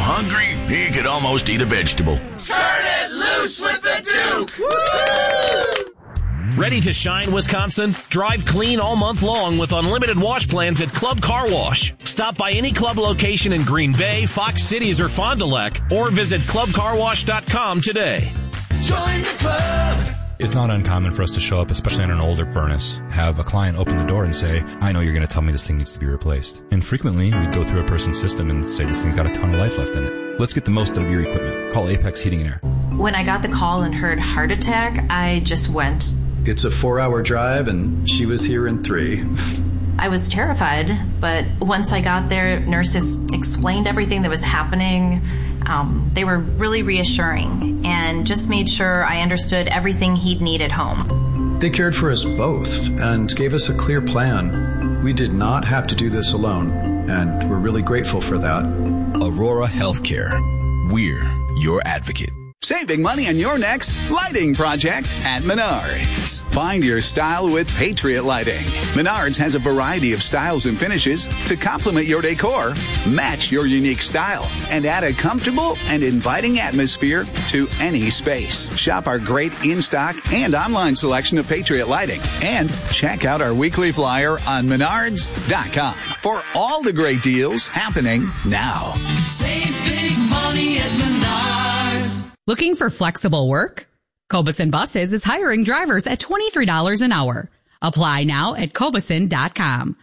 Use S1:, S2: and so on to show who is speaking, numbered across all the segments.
S1: hungry he could almost eat a vegetable.
S2: Turn it loose with the Duke!
S3: Woo! Ready to shine, Wisconsin? Drive clean all month long with unlimited wash plans at Club Car Wash. Stop by any club location in Green Bay, Fox Cities, or Fond du Lac, or visit clubcarwash.com today.
S2: Join the club!
S4: It's not uncommon for us to show up, especially on an older furnace, have a client open the door and say, I know you're going to tell me this thing needs to be replaced. And frequently, we go through a person's system and say this thing's got a ton of life left in it. Let's get the most out of your equipment. Call Apex Heating and Air.
S5: When I got the call and heard heart attack, I just went.
S6: It's a 4-hour drive, and she was here in 3.
S5: I was terrified, but once I got there, nurses explained everything that was happening. They were really reassuring and just made sure I understood everything he'd need at home.
S6: They cared for us both and gave us a clear plan. We did not have to do this alone, and we're really grateful for that.
S1: Aurora Healthcare. We're your advocate.
S7: Saving money on your next lighting project at Menards. Find your style with Patriot Lighting. Menards has a variety of styles and finishes to complement your decor, match your unique style, and add a comfortable and inviting atmosphere to any space. Shop our great in-stock and online selection of Patriot Lighting. And check out our weekly flyer on Menards.com for all the great deals happening now.
S2: Save big money at Menards.
S8: Looking for flexible work? Cobeson Buses is hiring drivers at $23 an hour. Apply now at Cobeson.com.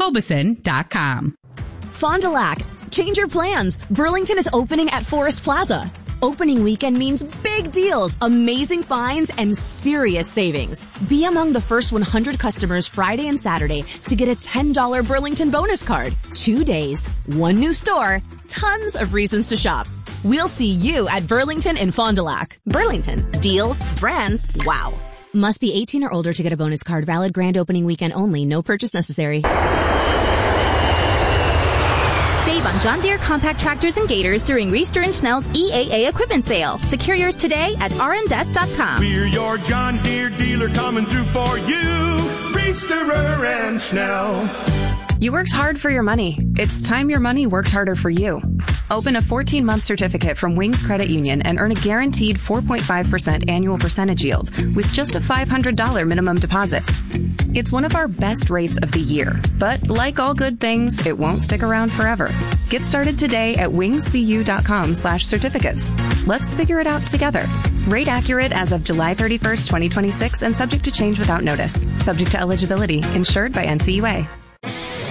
S8: Cobeson.com.
S9: Fond du Lac. Change your plans. Burlington is opening at Forest Plaza. Opening weekend means big deals, amazing finds, and serious savings. Be among the first 100 customers Friday and Saturday to get a $10 Burlington bonus card. 2 days, 1 new store, tons of reasons to shop. We'll see you at Burlington in Fond du Lac. Burlington. Deals, brands, wow. Must be 18 or older to get a bonus card. Valid grand opening weekend only. No purchase necessary.
S10: Save on John Deere compact tractors and gators during Reister and Schnell's EAA equipment sale. Secure yours today at rndesk.com.
S11: We're your John Deere dealer coming through for you. Reister and Schnell.
S12: You worked hard for your money. It's time your money worked harder for you. Open a 14-month certificate from Wings Credit Union and earn a guaranteed 4.5% annual percentage yield with just a $500 minimum deposit. It's one of our best rates of the year, but like all good things, it won't stick around forever. Get started today at wingscu.com/certificates. Let's figure it out together. Rate accurate as of July 31st, 2026 and subject to change without notice. Subject to eligibility. Insured by NCUA.